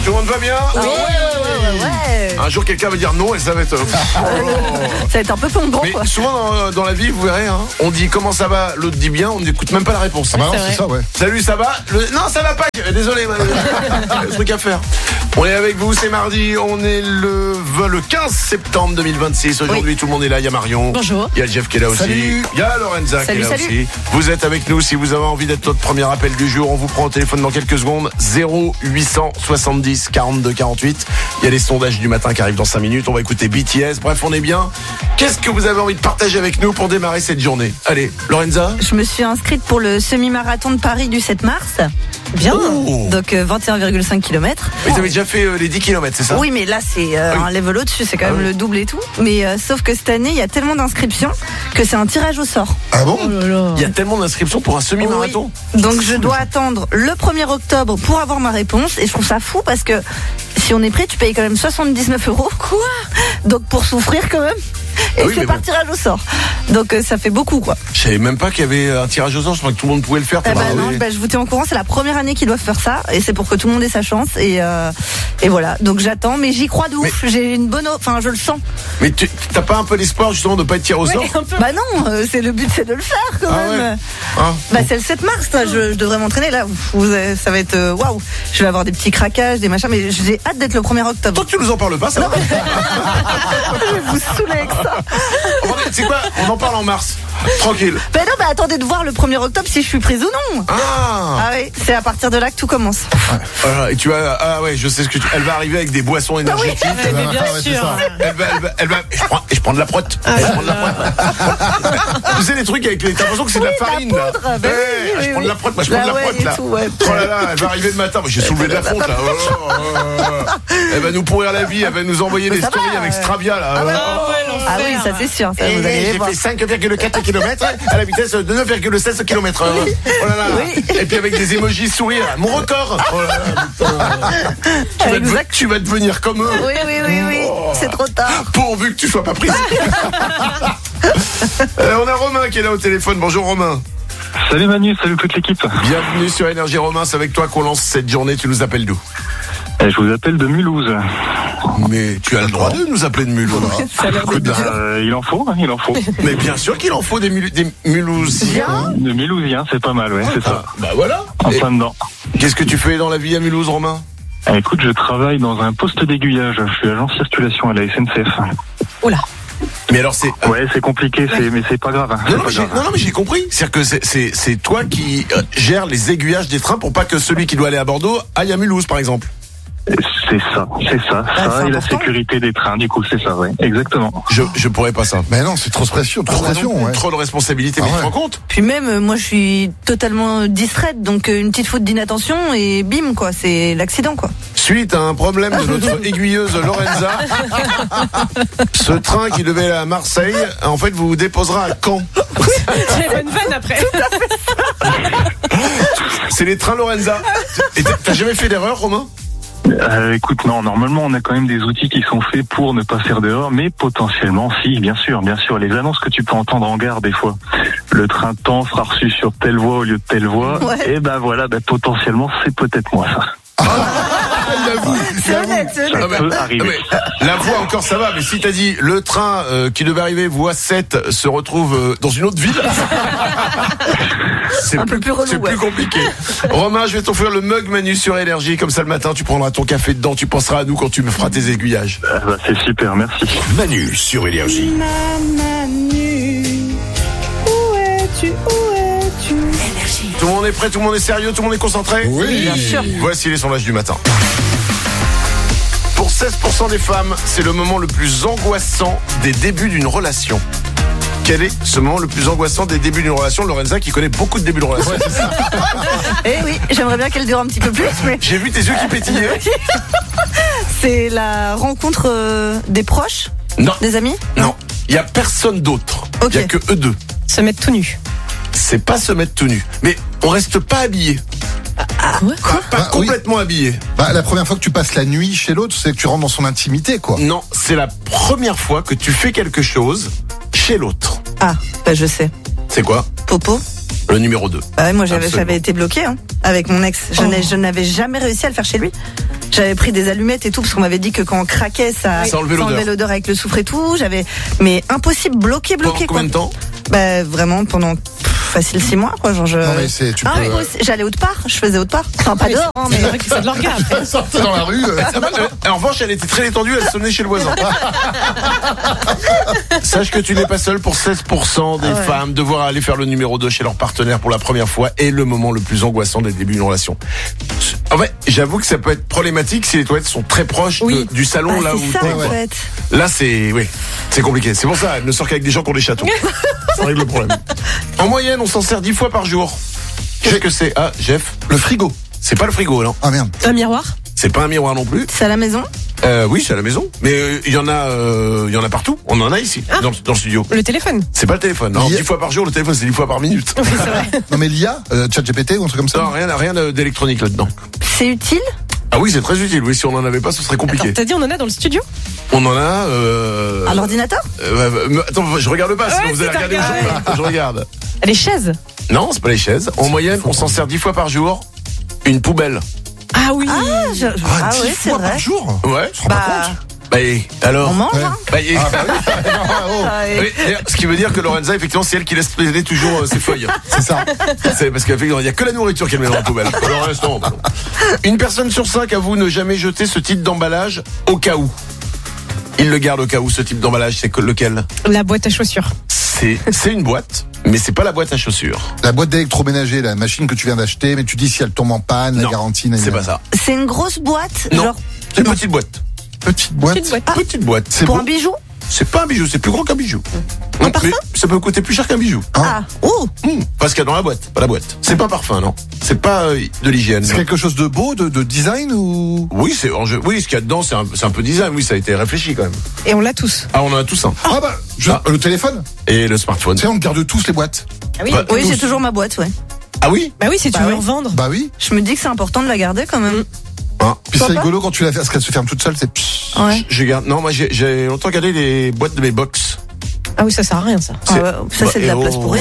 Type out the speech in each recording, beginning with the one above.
Tout le monde va bien? Ouais. Un jour quelqu'un va dire non et ça va être... Ça va être un peu plombant, Mais quoi. souvent dans la vie, vous verrez, hein, on dit comment ça va, l'autre dit bien, on n'écoute même pas la réponse. Ah bah non, c'est ça, ouais. Salut, ça va? Non, ça va pas. Désolé, le truc à faire. On est avec vous, c'est mardi, on est le 15 septembre 2026. Aujourd'hui, tout le monde est là, il y a Marion. Bonjour. Il y a Jeff qui est là aussi. Salut. Il y a Lorenza qui est là Salut. aussi. Vous êtes avec nous si vous avez envie d'être notre premier appel du jour. On vous prend au téléphone dans quelques secondes. 0870 42 48. Il y a les sondages du matin qui arrivent dans 5 minutes. On va écouter BTS. Bref, on est bien. Qu'est-ce que vous avez envie de partager avec nous pour démarrer cette journée? Allez, Lorenza. Je me suis inscrite pour le semi-marathon de Paris du 7 mars. Bien. Oh. Donc 21,5 km. Vous avez déjà fait les 10 km, c'est ça? Oui, mais là, c'est un level au-dessus, c'est quand même le double et tout. Mais sauf que cette année, il y a tellement d'inscriptions que c'est un tirage au sort. Ah bon? Oh là là. Il y a tellement d'inscriptions pour un semi-marathon. Oui. Donc je dois attendre le 1er octobre pour avoir ma réponse. Et je trouve ça fou parce que si on est prêt, tu payes quand même 79 €. Quoi? Donc pour souffrir quand même. Et oui, c'est mais par bon. tirage au sort. Donc ça fait beaucoup, quoi. Je savais même pas qu'il y avait un tirage au sort. Je crois que tout le monde pouvait le faire. Eh ben non, je vous tiens au courant, c'est la première année qu'ils doivent faire ça et c'est pour que tout le monde ait sa chance et voilà. Donc j'attends, mais j'y crois de ouf. J'ai une bonne, enfin je le sens. Mais t'as pas un peu l'espoir justement de pas être tiré au sort? Un peu. Bah non, c'est le but, c'est de le faire quand Ah même. ouais. Hein? Bah c'est le 7 mars, là, je devrais m'entraîner là. Ça va être waouh. Je vais avoir des petits craquages, des machins, mais j'ai hâte d'être le 1er octobre. Tant que tu nous en parles pas, ça va. Je vais vous saouler avec ça. C'est quoi? On en parle en mars. Tranquille. Bah non, bah attendez de voir le 1er octobre si je suis prise ou non. Ah Ah oui, c'est à partir de là que tout commence. voilà. Et tu vas... Ah ouais, je sais ce que tu... Elle va arriver avec des boissons énergétiques. Ouais, mais bien ouais, c'est sûr. ça. Elle va... Je prends de la prote. Tu sais les trucs avec les... T'as l'impression que c'est de la Oui, de la farine là. poudre. Bah oui, Je oui, prends de la oui. prote, moi je prends de la Bah ouais, prote là. et tout, ouais. Oh là là, elle va arriver le matin. Moi, j'ai soulevé de la fonte là. Elle va nous pourrir la vie, elle va nous envoyer des ça stories va, avec Stravia là. Ah oui, ça c'est sûr, ça vous allez J'ai voir. fait 5,4 km à la vitesse de 9,16 km/h. Oh là là. Oui. Et puis avec des emojis sourires. Mon record. Oh là là, putain. Exact. Tu vas devenir comme eux. Oui, c'est trop tard. Pourvu que tu sois pas prise. On a Romain qui est là au téléphone. Bonjour Romain. Salut Manu, salut toute l'équipe. Bienvenue sur Énergie Romain. C'est avec toi qu'on lance cette journée. Tu nous appelles d'où? Je vous appelle de Mulhouse. Mais tu as le droit de nous appeler de Mulhouse. Ça a l'air d'être dur. Il en faut, il en faut. Mais bien sûr qu'il en faut des Mulhousiens. De Mulhousien, c'est pas mal, ouais, c'est ça. Bah voilà. En Et plein dedans. qu'est-ce que tu fais dans la vie à Mulhouse, Romain? Écoute, je travaille dans un poste d'aiguillage. Je suis agent circulation à la SNCF. Oula. Mais alors c'est... Ouais, c'est compliqué, mais c'est pas grave. C'est Non, pas grave. mais j'ai compris. C'est-à-dire que c'est toi qui gères les aiguillages des trains pour pas que celui qui doit aller à Bordeaux aille à Mulhouse, par exemple. C'est ça. c'est Ça et la important. sécurité des trains, du coup, c'est ça, ouais. Exactement. Je pourrais pas ça. Mais non, c'est trop de pression, ouais. Trop de responsabilités, Ah mais tu ouais. te rends compte? Puis même, moi je suis totalement distraite, donc une petite faute d'inattention et bim quoi, c'est l'accident quoi. Suite à un problème de notre aiguilleuse Lorenza, ce train qui devait aller à Marseille, en fait, vous déposera à Caen. J'ai une vanne après. C'est les trains Lorenza. Et t'as jamais fait d'erreur, Romain? Écoute, non, normalement, on a quand même des outils qui sont faits pour ne pas faire d'erreur, mais potentiellement, si, bien sûr, les annonces que tu peux entendre en gare, des fois. Le train temps sera reçu sur telle voie au lieu de telle voie, Ouais. et ben voilà, potentiellement, c'est peut-être moi, ça. C'est honnête, c'est Ah, honnête. Ça peut arriver. La voie encore ça va, mais si t'as dit le train qui devait arriver voie 7 se retrouve dans une autre ville, c'est Un peu plus relou, c'est ouais. plus compliqué. Romain, je vais t'offrir le mug Manu sur Énergie, comme ça le matin tu prendras ton café dedans, tu penseras à nous quand tu me feras tes aiguillages. C'est super, merci. Manu sur Énergie. Tout le monde est prêt, tout le monde est sérieux, tout le monde est concentré? Oui. Bien sûr. Voici les sondages du matin. Pour 16% des femmes, c'est le moment le plus angoissant des débuts d'une relation. Quel est ce moment le plus angoissant des débuts d'une relation? Lorenza qui connaît beaucoup de débuts de relation. Eh oui, j'aimerais bien qu'elle dure un petit peu plus, mais J'ai vu tes yeux qui pétillaient. c'est la rencontre des proches, Non, des amis. non, il y a personne d'autre. Ok. Il y a que eux deux. Se mettre tout nu. C'est pas se mettre tout nu, mais on reste pas habillé. Pas Ah, oui. complètement habillé. Bah, la première fois que tu passes la nuit chez l'autre, c'est que tu rentres dans son intimité, quoi. Non, c'est la première fois que tu fais quelque chose chez l'autre. Ah, bah je sais. C'est quoi? Popo. Le numéro 2. Bah ouais, moi Absolument. j'avais été bloquée avec mon ex. Je n'avais jamais réussi à le faire chez lui. J'avais pris des allumettes et tout parce qu'on m'avait dit que quand on craquait, ça enlevait l'odeur avec le soufre et tout. Mais impossible, bloqué. Pendant combien de temps? Bah vraiment pendant facile 6 mois quoi. Genre Non mais tu peux. J'allais autre part, je faisais autre part. Enfin pas dehors, hein, mais C'est vrai que c'est de l'orgasme. Sortez dans la rue. En revanche, elle était très détendue, elle sonnait chez le voisin. Sache que tu n'es pas seul. Pour 16% des femmes, devoir aller faire le numéro 2 chez leur partenaire pour la première fois est le moment le plus angoissant des débuts d'une relation. En fait, j'avoue que ça peut être problématique si les toilettes sont très proches du salon là où c'est ça, t'es, en quoi. fait. Là, c'est compliqué. C'est pour ça, elle ne sort qu'avec des gens qui ont des chatons. Ça règle le problème. En moyenne, on s'en sert 10 fois par jour. Qu'est-ce que c'est? Ah, Jeff. Le frigo. C'est pas le frigo, non? Ah merde. Un miroir. C'est pas un miroir non plus. C'est à la maison. Oui, c'est à la maison. Mais il y en a partout. On en a ici, dans le studio. Le téléphone. C'est pas le téléphone. Non, 10 fois par jour, le téléphone, c'est 10 fois par minute. Oui, c'est vrai. Non mais l'IA, ChatGPT ou un truc comme ça. Non, rien d'électronique là-dedans. C'est utile. Ah oui, c'est très utile. Oui, si on en avait pas, ce serait compliqué. Attends, t'as dit on en a dans le studio? On en a. À l'ordinateur. Attends, je regarde pas, sinon vous allez c'est regarder regardé. le jour. Je regarde. Les chaises. Non, c'est pas les chaises. En moyenne, on s'en sert 10 fois par jour. Une poubelle. Ah oui. Ah 10 ouais, c'est fois par vrai. jour. Ouais. Je me rends pas compte. Bah, alors. On mange, Ouais. hein. Bah, Ah bah oui. oui, d'ailleurs, ce qui veut dire que Lorenza, effectivement, c'est elle qui laisse traîner toujours ses feuilles. C'est ça. C'est parce qu'effectivement, il n'y a que la nourriture qu'elle met dans la poubelle. Le reste, non. Une personne sur 5 avoue ne jamais jeter ce type d'emballage au cas où. Il le garde au cas où, ce type d'emballage, c'est lequel? La boîte à chaussures. C'est une boîte, mais c'est pas la boîte à chaussures. La boîte d'électroménager, la machine que tu viens d'acheter, mais tu dis si elle tombe en panne, Non, la garantie. c'est pas ça. C'est une grosse boîte. Non, Genre c'est une petite boîte. Petite boîte. Petite boîte. Petite boîte. C'est pour beau. un bijou. C'est pas un bijou, c'est plus gros qu'un bijou. Un parfum. Mais ça peut coûter plus cher qu'un bijou. Ah. Oh. Parce qu'il y a dans la boîte, pas la boîte. C'est pas un parfum, non. C'est pas de l'hygiène. C'est non. quelque chose de beau, de design ou. Oui, oui, ce qu'il y a dedans, c'est un peu design. Oui, ça a été réfléchi quand même. Et on l'a tous. Ah, on en a tous un. Ah bah, le téléphone. Et le smartphone. Tu sais, on garde tous les boîtes. Ah oui. Bah, Oui, tous. j'ai toujours ma boîte, ouais. Ah oui. Bah oui, si tu Bah veux oui. en vendre. Bah oui. Je me dis que c'est important de la garder quand même. Puis c'est Pourquoi rigolo quand tu la fais, parce qu'elle se ferme toute seule, c'est. Ouais. Je garde. Non, moi j'ai longtemps gardé les boîtes de mes box. Ah oui, ça sert à rien, ça. Ah ouais, ça c'est de la place pour rien.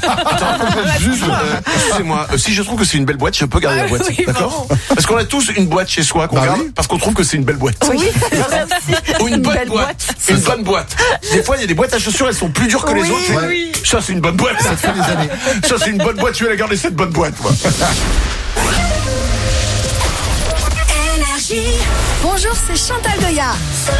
Juste, excusez-moi. Si je trouve que c'est une belle boîte, je peux garder la boîte. oui, D'accord. Parce qu'on a tous une boîte chez soi qu'on Bah garde oui. parce qu'on trouve que c'est une belle boîte. Oui, j'aurais aussi Ou une bonne belle boîte. Une bonne boîte. Des fois, il y a des boîtes à chaussures, elles sont plus dures que les Oui, autres. Tu fais, oui. Ça, c'est une bonne boîte. Ça fait des années. Ça, c'est une bonne boîte. Tu vas la garder cette bonne boîte, moi. Bonjour, c'est Chantal Goya.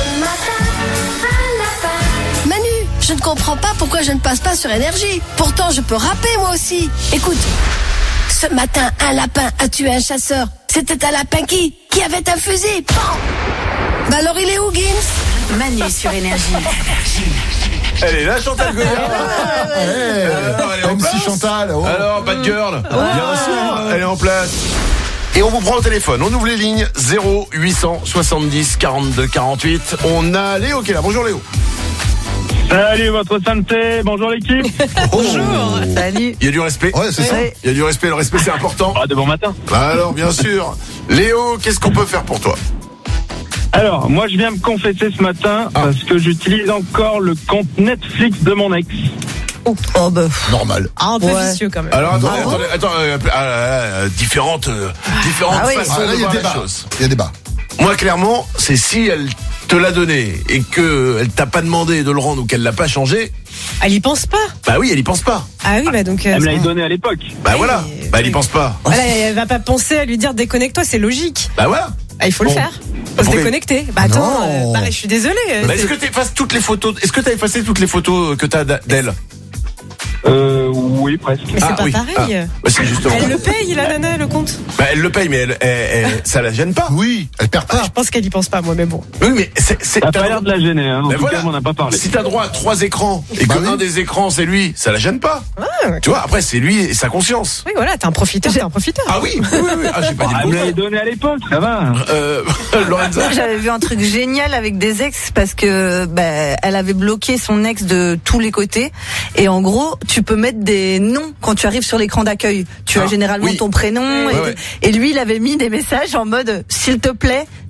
Manu, je ne comprends pas pourquoi je ne passe pas sur Énergie. Pourtant, je peux rapper moi aussi. Écoute, ce matin, un lapin a tué un chasseur. C'était un lapin qui avait un fusil. Pan. Bah alors, il est où, Gims? Manu sur Énergie. Elle est là, Chantal Goya. Alors, elle est en MC place. Chantal. Oh. Alors, Bad Girl. Bien sûr, elle est en place. Et on vous prend au téléphone. On ouvre les lignes 0870 42 48. On a Léo qui est là. Bonjour Léo. Salut votre santé, bonjour l'équipe. Bonjour. Salut. Il y a du respect. Ouais, c'est ça. Ouais. Il y a du respect. Le respect, c'est important. Ah, de bon matin. Alors, bien sûr. Léo, qu'est-ce qu'on peut faire pour toi? Alors, moi je viens me confesser ce matin parce que j'utilise encore le compte Netflix de mon ex. Oh bah. Normal. Ah, un peu Ouais. vicieux quand même. Alors, attendez, Ah bon différentes Ah oui. façons Ah, là, de il y a voir la débat. chose. Il y a débat. Moi, clairement, c'est si elle te l'a donné et que elle t'a pas demandé de le rendre ou qu'elle l'a pas changé, Elle y pense pas. bah oui, elle y pense pas. Ah oui, bah donc. Elle me l'avait donné à l'époque. Bah voilà. Bah elle y oui. pense pas. Voilà, elle va pas penser à lui dire déconnecte-toi, c'est logique. Bah voilà. Ah, il faut Bon. le faire. Faut se Pourquoi déconnecter. Bah attends, Non. bah, je suis désolée. Bah, est-ce que tu effaces toutes les photos? Est-ce que t'as effacé toutes les photos que t'as d'elle? Oui, presque. Mais c'est Ah, pas oui. pareil. Bah c'est justement. Elle le paye, la nana, le compte. Bah elle le paye, mais ça la gêne pas. Oui, elle perd Ah, pas. je pense qu'elle y pense pas, moi, mais bon. Oui, mais c'est. Ça a pas l'air de la gêner, hein. En Ben tout voilà. cas, on n'en a pas parlé. Si t'as droit à 3 écrans et Bah que oui. un des écrans c'est lui, ça la gêne pas. Ah, Tu vois, après c'est lui et sa conscience. oui, voilà, t'es un profiteur, t'es un profiteur. Ah oui, oui, oui. Ah, j'ai pas dit Ah, le elle me l'avait contraire. donné à l'époque, ça va. Lorenza. J'avais vu un truc génial avec des ex parce que bah, elle avait bloqué son ex de tous les côtés et en gros tu peux mettre des noms quand tu arrives sur l'écran d'accueil. Tu as généralement oui. ton prénom Ouais, ouais. et lui il avait mis des messages en mode s'il te plaît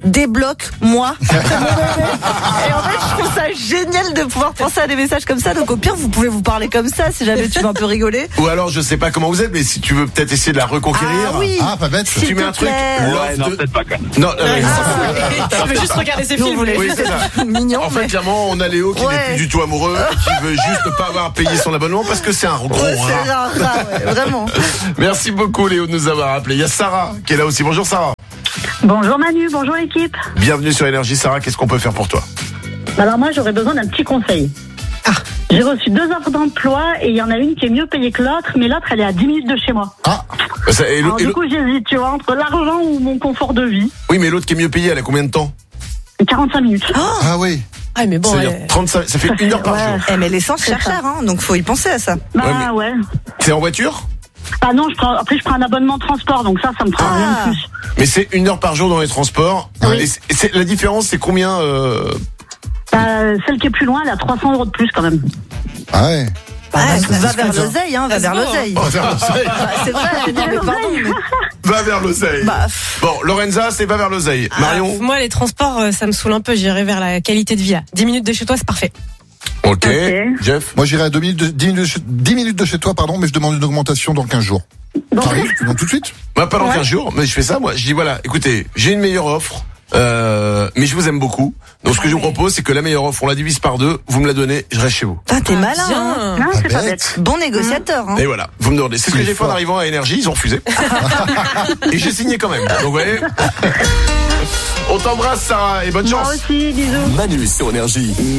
débloque-moi. Et en fait, je trouve ça génial de pouvoir penser à des messages comme ça. Donc au pire, vous pouvez vous parler comme ça si jamais tu veux un peu rigoler. Ou alors, je sais pas comment vous êtes, mais si tu veux peut-être essayer de la reconquérir. Ah oui. Ah, pas bête. S'il Tu mets te un truc. plaît. Ouais, non, peut-être pas, quoi. Non, Tu veux juste regarder ses Nous, on films. voulait Oui, juste c'est ça. être mignon. En fait, mais- clairement, on a Léo qui Ouais. n'est plus du tout amoureux, et qui veut juste ne pas avoir payé son abonnement parce que c'est un gros Ouais, rat. c'est rare, ouais, vraiment. Merci beaucoup, Léo, de nous avoir appelé. Il y a Sarah qui est là aussi. Bonjour, Sarah. Bonjour Manu, bonjour l'équipe. Bienvenue sur Énergie. Sarah, qu'est-ce qu'on peut faire pour toi? Alors moi j'aurais besoin d'un petit conseil. J'ai reçu 2 offres d'emploi et il y en a une qui est mieux payée que l'autre, mais l'autre elle est à 10 minutes de chez moi. Ah, Alors du coup j'hésite, tu vois, entre l'argent ou mon confort de vie. Oui, mais l'autre qui est mieux payé, elle a combien de temps? 45 minutes. ah oui. Ah, mais bon, C'est-à-dire 35, ça fait 1 heure par jour. Eh, mais l'essence cher, hein, donc faut y penser à ça. Bah Ouais, mais- ouais. C'est en voiture? Ah non, après je prends un abonnement de transport, donc ça me prend rien de plus. Mais c'est 1 heure par jour dans les transports. Oui. Et la différence, c'est combien Celle qui est plus loin, elle a 300 € de plus quand même. Ah ouais. Va vers l'oseille, hein, va vers l'oseille. Va vers l'oseille. Bah, c'est vrai, non, mais pardon, mais- Va vers l'oseille. Bah, Bon, Lorenza, c'est va vers l'oseille. Marion? Moi, les transports, ça me saule un peu. J'irai vers la qualité de vie. 10 minutes de chez toi, c'est parfait. Ok. Ok. Jeff? Moi, j'irai à 10 minutes de chez toi, pardon, mais je demande une augmentation dans 15 jours. Donc, T'arrives, tu demandes tout de suite? Moi, pas dans 15 jours, mais je fais ça, moi. Je dis, voilà, écoutez, j'ai une meilleure offre, mais je vous aime beaucoup. Donc, ce que je vous propose, c'est que la meilleure offre, on la divise par 2, vous me la donnez, je reste chez vous. ah, t'es malin, hein. non, c'est Ah, pas bête. bête. Bon négociateur, hein. Et voilà, vous me demandez. C'est ce que Il est j'ai fait en fort. arrivant à Énergie, ils ont refusé. Et j'ai signé quand même. Donc, vous voyez. On t'embrasse, Sarah, et bonne Moi chance. aussi, bisous. Manu sur Énergie.